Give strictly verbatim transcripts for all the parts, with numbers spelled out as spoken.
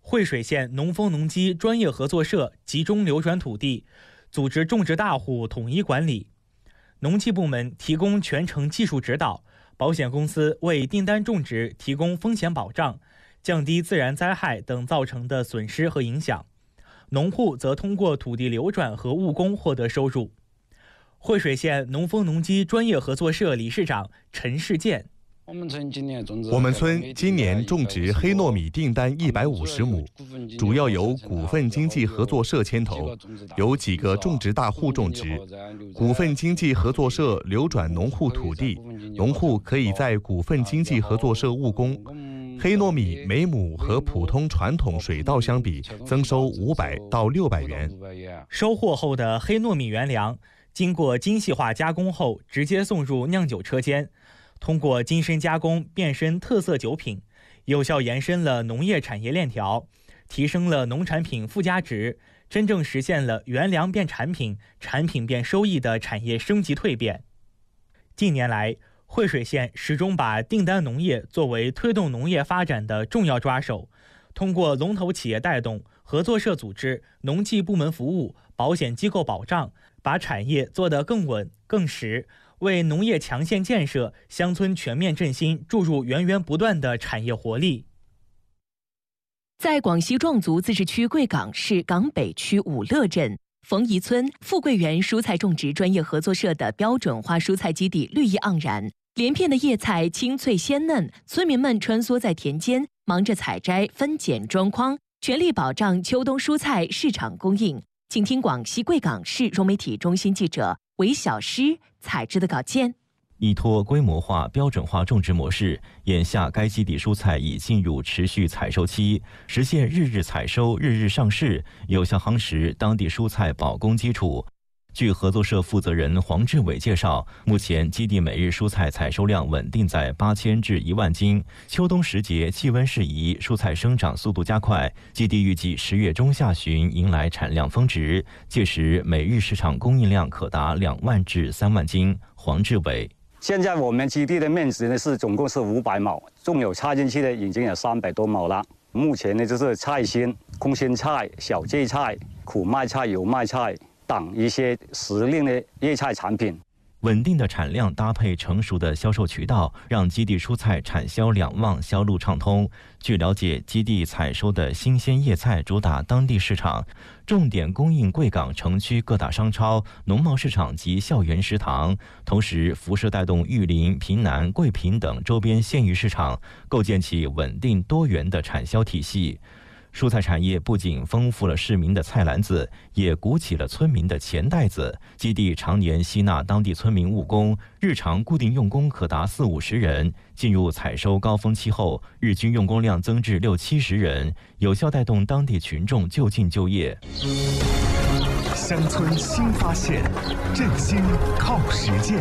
惠水县农丰农机专业合作社集中流转土地，组织种植大户统一管理。农技部门提供全程技术指导，保险公司为订单种植提供风险保障，降低自然灾害等造成的损失和影响。农户则通过土地流转和务工获得收入。惠水县农丰农机专业合作社理事长陈世建： 我们村今年种植黑糯米订单一百五十亩，主要由股份经济合作社牵头，有几个种植大户种植。股份经济合作社流转农户土地，农户可以在股份经济合作社务工。黑糯米每亩和普通传统水稻相比，增收五百到六百元。 收获后的黑糯米原粮，经过精细化加工后，直接送入酿酒车间。通过精深加工变身特色酒品，有效延伸了农业产业链条，提升了农产品附加值，真正实现了原粮变产品、产品变收益的产业升级蜕变。近年来，惠水县始终把订单农业作为推动农业发展的重要抓手，通过龙头企业带动、合作社组织、农技部门服务、保险机构保障，把产业做得更稳、更实，为农业强县建设、乡村全面振兴注入源源不断的产业活力。 在广西壮族自治区贵港市港北区五乐镇冯宜村富贵园蔬菜种植专业合作社的标准化蔬菜基地绿意盎然，连片的叶菜清脆鲜嫩，村民们穿梭在田间，忙着采摘、分拣、装筐，全力保障秋冬蔬菜市场供应。请听广西贵港市融媒体中心记者韦小诗采制的稿件。 依托规模化、标准化种植模式，眼下该基地蔬菜已进入持续采收期，实现日日采收、日日上市，有效夯实当地蔬菜保供基础。据合作社负责人黄志伟介绍，目前基地每日蔬菜采收量稳定在八千至一万斤。秋冬时节气温适宜，蔬菜生长速度加快，基地预计十月中下旬迎来产量峰值，届时每日市场供应量可达两万至三万斤。黄志伟： 现在我们基地的面积呢是总共是五百亩，种有插进去的已经有三百多亩了。目前呢就是菜心、空心菜、小芥菜、苦麦菜、油麦菜等一些时令的叶菜产品。 稳定的产量搭配成熟的销售渠道，让基地蔬菜产销两旺，销路畅通。据了解，基地采收的新鲜叶菜主打当地市场，重点供应贵港城区各大商超、农贸市场及校园食堂，同时辐射带动玉林、平南、桂平等周边县域市场，构建起稳定多元的产销体系。蔬菜产业不仅丰富了市民的菜篮子，也鼓起了村民的钱袋子。基地常年吸纳当地村民务工，日常固定用工可达四五十人。进入采收高峰期后，日均用工量增至六七十人，有效带动当地群众就近就业。 乡村新发现，振兴靠实践。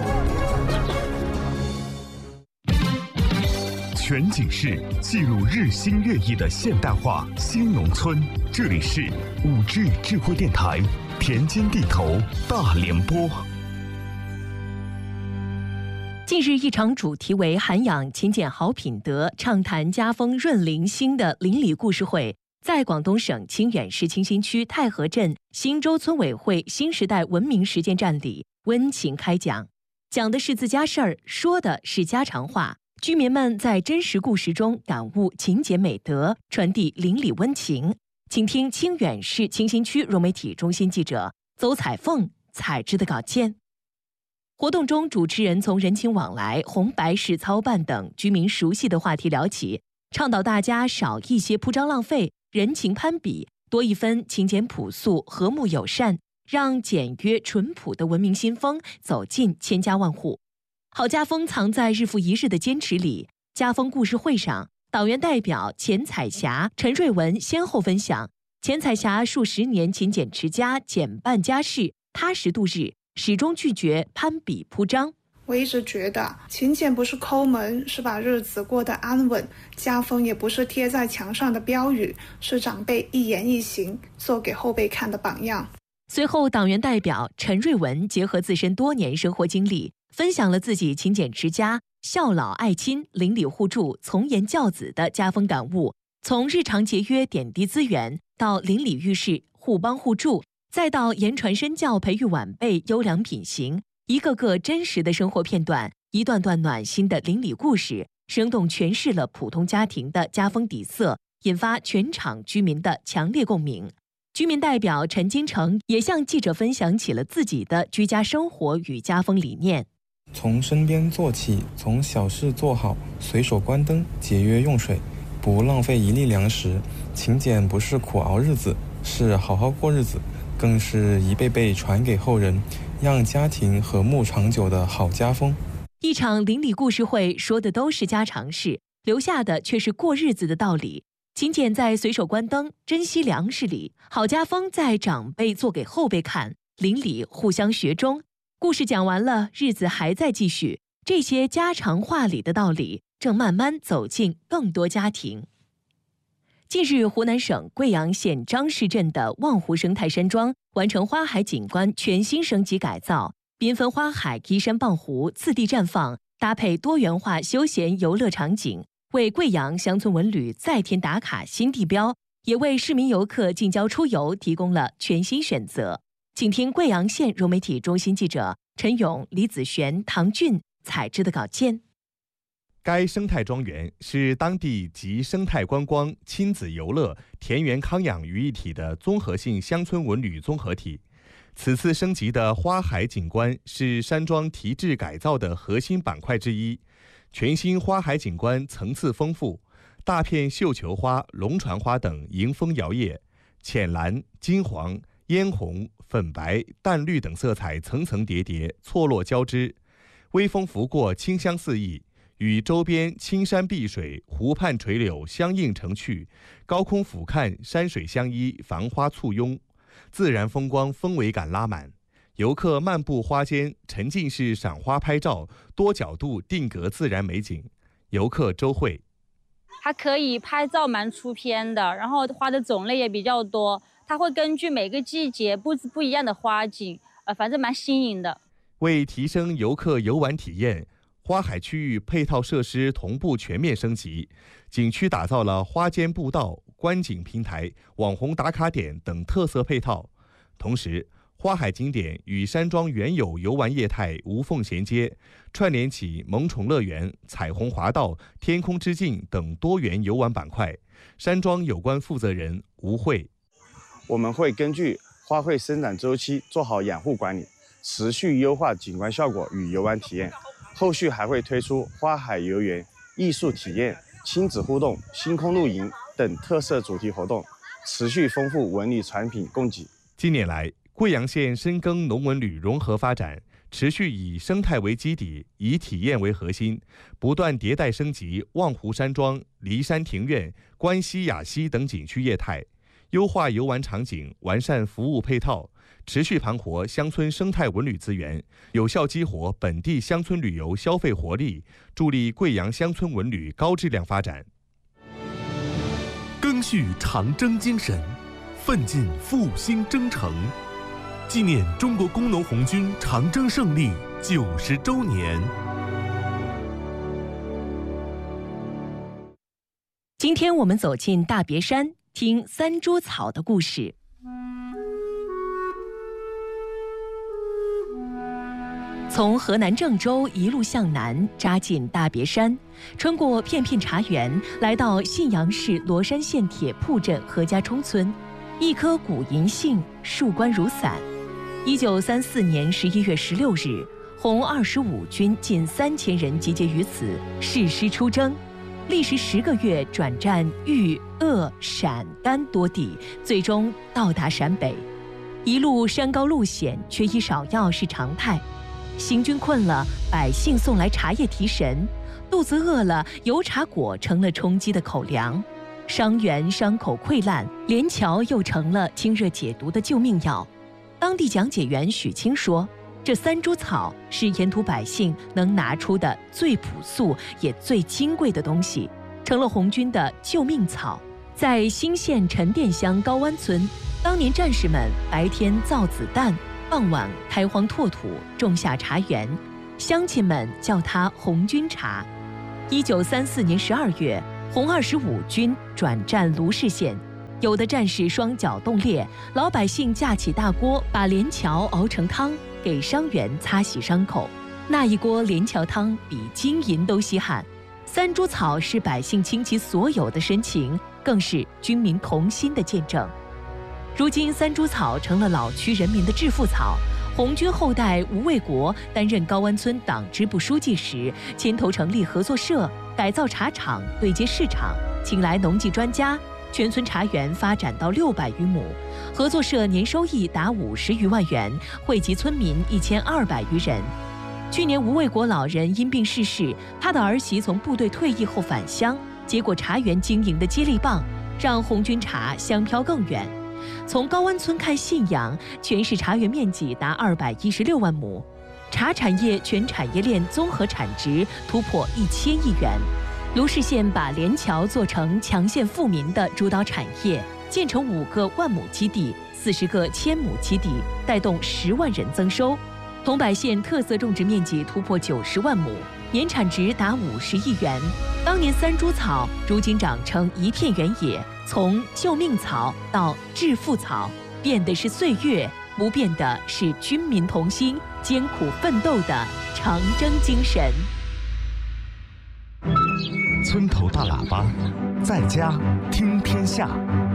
全景式记录日新月异的现代化新农村，这里是五 G 智慧电台田间地头大联播。 近日，一场主题为涵养勤俭好品德、畅谈家风润邻心的邻里故事会，在广东省清远市清新区太和镇新洲村委会新时代文明实践站里温情开讲，讲的是自家事儿，说的是家常话。居民们在真实故事中感悟勤俭美德，传递邻里温情。请听清远市清新区融媒体中心记者邹彩凤采制的稿件。活动中，主持人从人情往来、红白事操办等居民熟悉的话题聊起，倡导大家少一些铺张浪费、人情攀比，多一分勤俭朴素、和睦友善，让简约淳朴的文明新风走进千家万户。好家风藏在日复一日的坚持里。家风故事会上，党员代表钱彩霞、陈瑞文先后分享。钱彩霞数十年勤俭持家，减办家事，踏实度日，始终拒绝攀比铺张。 我一直觉得勤俭不是抠门，是把日子过得安稳；家风也不是贴在墙上的标语，是长辈一言一行做给后辈看的榜样。 随后，党员代表陈瑞文结合自身多年生活经历，分享了自己勤俭持家、孝老爱亲、邻里互助、从严教子的家风感悟， 从日常节约点滴资源，到邻里遇事互帮互助，再到言传身教培育晚辈优良品行，一个个真实的生活片段，一段段暖心的邻里故事，生动诠释了普通家庭的家风底色，引发全场居民的强烈共鸣。居民代表陈金城也向记者分享起了自己的居家生活与家风理念。 从身边做起，从小事做好，随手关灯，节约用水，不浪费一粒粮食。勤俭不是苦熬日子，是好好过日子，更是一辈辈传给后人，让家庭和睦长久的好家风。 一场邻里故事会说的都是家常事，留下的却是过日子的道理。勤俭在随手关灯，珍惜粮食里；好家风在长辈做给后辈看，邻里互相学中。故事讲完了，日子还在继续。这些家常话里的道理，正慢慢走进更多家庭。近日，湖南省贵阳县张市镇的望湖生态山庄完成花海景观全新升级改造，缤纷花海依山傍湖，次第绽放，搭配多元化休闲游乐场景，为贵阳乡村文旅再添打卡新地标，也为市民游客近郊出游提供了全新选择。请听贵阳县融媒体中心记者陈勇、李子璇、唐俊采制的稿件。 该生态庄园是当地集生态观光、亲子游乐、田园康养于一体的综合性乡村文旅综合体。此次升级的花海景观是山庄提质改造的核心板块之一。全新花海景观层次丰富，大片绣球花、龙船花等迎风摇曳，浅蓝、金黄、嫣红、粉白、淡绿等色彩层层叠叠，错落交织，微风拂过，清香四溢，与周边青山碧水、湖畔垂柳相映成趣，高空俯瞰，山水相依，繁花簇拥，自然风光氛围感拉满。游客漫步花间，沉浸式赏花拍照，多角度定格自然美景。游客周慧， 它可以拍照蛮出片的，然后花的种类也比较多，它会根据每个季节布置不一样的花景，呃，反正蛮新颖的。 为提升游客游玩体验，花海区域配套设施同步全面升级，景区打造了花间步道、观景平台、网红打卡点等特色配套，同时花海景点与山庄原有游玩业态无缝衔接，串联起萌宠乐园、彩虹滑道、天空之镜等多元游玩板块。山庄有关负责人吴慧， 我们会根据花卉生长周期做好养护管理，持续优化景观效果与游玩体验。后续还会推出花海游园、艺术体验、亲子互动、星空露营等特色主题活动，持续丰富文旅产品供给。 近年来，贵阳县深耕农文旅融合发展，持续以生态为基底，以体验为核心，不断迭代升级望湖山庄、骊山庭院、关西雅溪等景区业态，优化游玩场景，完善服务配套，持续盘活乡村生态文旅资源，有效激活本地乡村旅游消费活力，助力贵阳乡村文旅高质量发展。 赓续长征精神，奋进复兴征程。纪念中国工农红军长征胜利九十周年。 今天我们走进大别山，听三株草的故事。从河南郑州一路向南，扎进大别山，穿过片片茶园，来到信阳市罗山县铁铺镇何家冲村，一棵古银杏，树冠如伞。一九三四年十一月十六日，红二十五军近三千人集结于此，誓师出征，历时十个月，转战豫、鄂、陕、甘多地，最终到达陕北。一路山高路险，缺医少药是常态。行军困了，百姓送来茶叶提神；肚子饿了，油茶果成了充饥的口粮。伤员伤口溃烂，连桥又成了清热解毒的救命药。当地讲解员许清说，这三株草是沿途百姓能拿出的最朴素也最金贵的东西，成了红军的救命草。在新县陈店乡高湾村，当年战士们白天造子弹，傍晚开荒拓土，种下茶园，乡亲们叫它红军茶。一九三四年十二月， 红二十五军转战卢氏县，有的战士双脚冻裂，老百姓架起大锅，把连桥熬成汤，给伤员擦洗伤口。那一锅连桥汤比金银都稀罕。三株草是百姓倾其所有的深情，更是军民同心的见证。如今三株草成了老区人民的致富草。红军后代吴卫国担任高湾村党支部书记时，牵头成立合作社，改造茶厂，对接市场，请来农技专家，全村茶园发展到六百余亩，合作社年收益达五十余万元，惠及村民一千二百余人。去年吴卫国老人因病逝世，他的儿媳从部队退役后返乡，接过茶园经营的接力棒，让红军茶香飘更远。从高湾村看信阳，全市茶园面积达二百一十六万亩，茶产业全产业链综合产值突破一千亿元。卢氏县把连桥做成强县富民的主导产业，建成五个万亩基地、四十个千亩基地，带动十万人增收。桐柏县特色种植面积突破九十万亩，年产值达五十亿元。当年三株草，如今长成一片原野，从救命草到致富草，变的是岁月，不变的是军民同心、艰苦奋斗的长征精神。 村头大喇叭，在家听天下。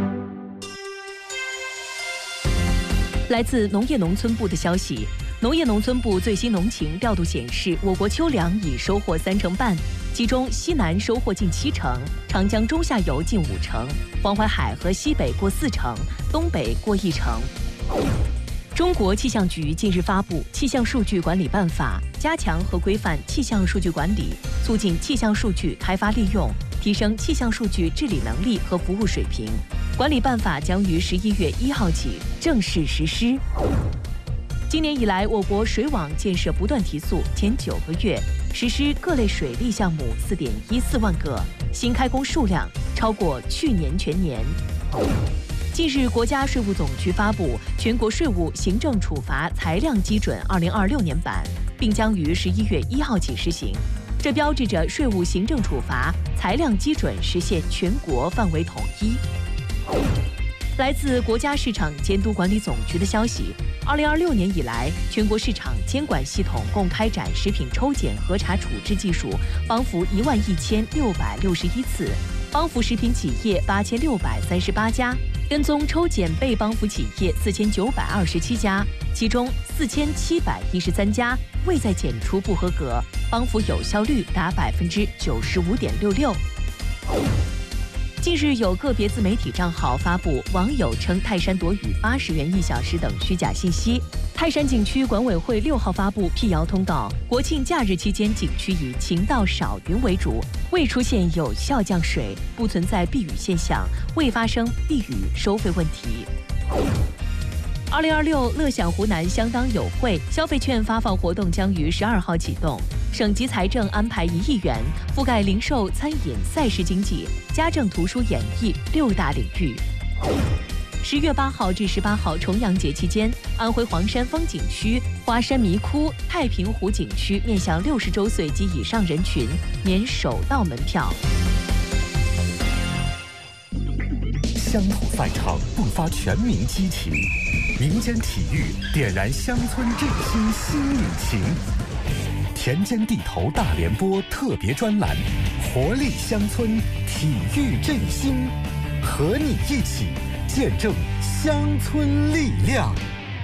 来自农业农村部的消息，农业农村部最新农情调度显示，我国秋粮已收获三成半，其中西南收获近七成，长江中下游近五成，黄淮海和西北过四成，东北过一成。中国气象局近日发布《气象数据管理办法》，加强和规范气象数据管理，促进气象数据开发利用，提升气象数据治理能力和服务水平。管理办法将于十一月一号起正式实施。今年以来，我国水网建设不断提速，前九个月实施各类水利项目四点一四万个，新开工数量超过去年全年。近日，国家税务总局发布《全国税务行政处罚裁量基准二零二六年版》，并将于十一月一号起施行。这标志着税务行政处罚裁量基准实现全国范围统一。来自国家市场监督管理总局的消息，二零二六年以来，全国市场监管系统共开展食品抽检核查处置技术帮扶一万一千六百六十一次，帮扶食品企业八千六百三十八家，跟踪抽检被帮扶企业四千九百二十七家，其中四千七百一十三家未再检出不合格，帮扶有效率达百分之九十五点六六。近日，有个别自媒体账号发布网友称泰山躲雨八十元一小时等虚假信息。泰山景区管委会六号发布辟谣通告，国庆假日期间景区以晴到少云为主，未出现有效降水，不存在避雨现象，未发生避雨收费问题。二零二六乐享湖南相当有惠消费券发放活动将于十二号启动，省级财政安排一亿元，覆盖零售、餐饮、赛事经济、家政、图书、演艺六大领域。十月八号至十八号重阳节期间，安徽黄山风景区、华山迷窟、太平湖景区面向六十周岁及以上人群免首道门票。 乡土赛场迸发全民激情，民间体育点燃乡村振兴新引擎。田间地头大联播特别专栏，活力乡村，体育振兴，和你一起见证乡村力量。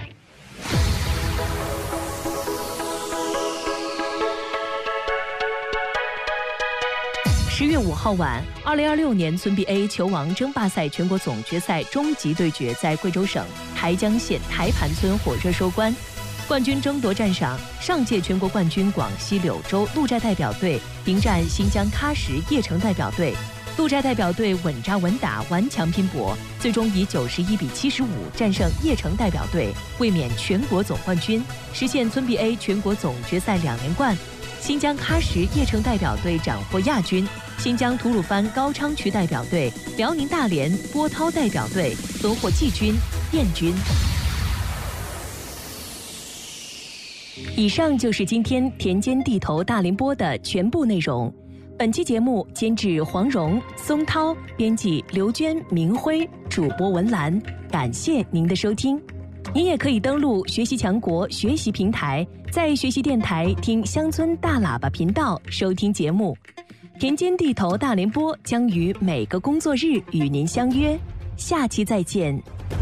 十月五号晚，二零二六年村 B A 球王争霸赛全国总决赛终极对决在贵州省台江县台盘村火热收官。冠军争夺战上，上届全国冠军广西柳州陆寨代表队迎战新疆喀什叶城代表队。陆寨代表队稳扎稳打，顽强拼搏，最终以九十一比七十五战胜叶城代表队，卫冕全国总冠军，实现村 B A 全国总决赛两连冠。新疆喀什叶城代表队斩获亚军，新疆吐鲁番高昌区代表队、辽宁大连波涛代表队夺获季军、燕军。以上就是今天田间地头大联播的全部内容。 本期节目监制黄蓉、松涛，编辑刘娟、明辉，主播文兰。感谢您的收听。您也可以登录学习强国学习平台，在学习电台听乡村大喇叭频道收听节目。田间地头大联播将于每个工作日与您相约，下期再见。